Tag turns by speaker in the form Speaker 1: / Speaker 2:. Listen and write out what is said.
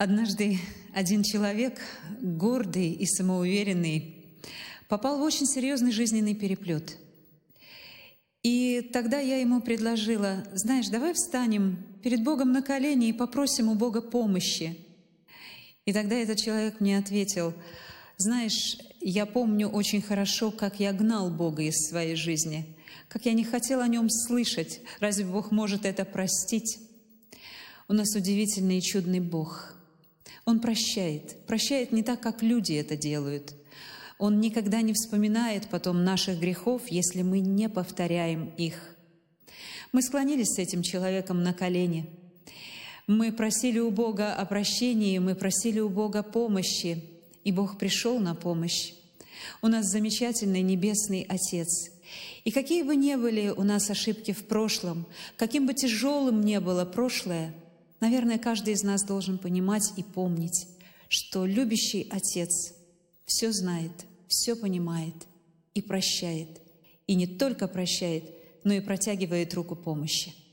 Speaker 1: Однажды один человек, гордый и самоуверенный, попал в очень серьезный жизненный переплет. И тогда я ему предложила: знаешь, давай встанем перед Богом на колени и попросим у Бога помощи. И тогда этот человек мне ответил: знаешь, я помню очень хорошо, как я гнал Бога из своей жизни, как я не хотел о Нем слышать. Разве Бог может это простить? У нас удивительный и чудный Бог. Он прощает не так, как люди это делают. Он никогда не вспоминает потом наших грехов, если мы не повторяем их. Мы склонились с этим человеком на колени. Мы просили у Бога о прощении, мы просили у Бога помощи, и Бог пришел на помощь. У нас замечательный Небесный Отец. И какие бы ни были у нас ошибки в прошлом, каким бы тяжелым ни было прошлое, наверное, каждый из нас должен понимать и помнить, что любящий Отец все знает, все понимает и прощает. И не только прощает, но и протягивает руку помощи.